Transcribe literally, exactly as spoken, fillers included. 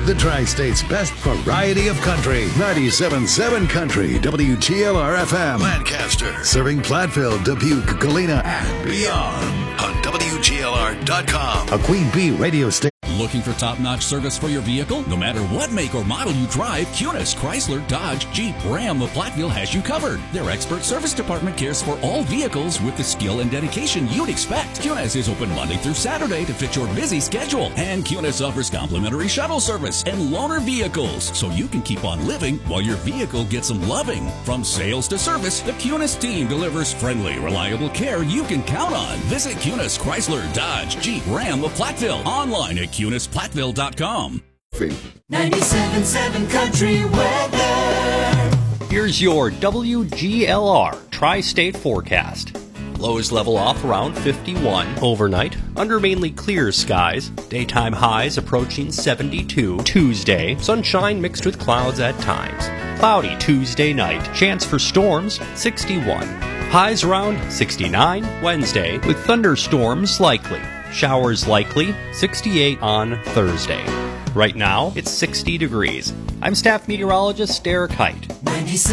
The Tri-State's best variety of country. ninety-seven point seven Country, W G L R F M. Lancaster. Serving Platteville, Dubuque, Galena, and beyond. On W G L R dot com. A Queen Bee radio station. Looking for top-notch service for your vehicle? No matter what make or model you drive, Cunis, Chrysler, Dodge, Jeep, Ram of Platteville has you covered. Their expert service department cares for all vehicles with the skill and dedication you'd expect. Cunis is open Monday through Saturday to fit your busy schedule. And Cunis offers complimentary shuttle service and loaner vehicles, so you can keep on living while your vehicle gets some loving. From sales to service, the Cunis team delivers friendly, reliable care you can count on. Visit Cunis, Chrysler, Dodge, Jeep, Ram of Platteville online at Cunis. Platteville dot com. ninety-seven point seven Country weather. Here's your W G L R Tri-State forecast. Lows level off around fifty-one overnight, under mainly clear skies. Daytime highs approaching seventy-two. Tuesday, sunshine mixed with clouds at times. Cloudy Tuesday night, chance for storms, sixty-one. Highs around sixty-nine. Wednesday, with thunderstorms likely. Showers likely, sixty-eight on Thursday. Right now, it's sixty degrees. I'm staff meteorologist Derek Height.